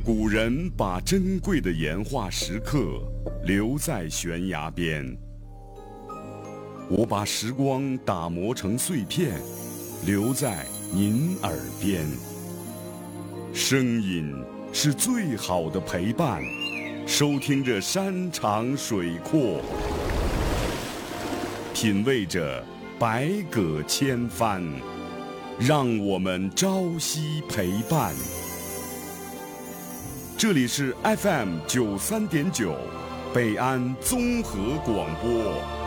古人把珍贵的岩画石刻留在悬崖边，我把时光打磨成碎片，留在您耳边。声音是最好的陪伴，收听着山长水阔，品味着百舸千帆，让我们朝夕陪伴。这里是 FM 93.9北安综合广播。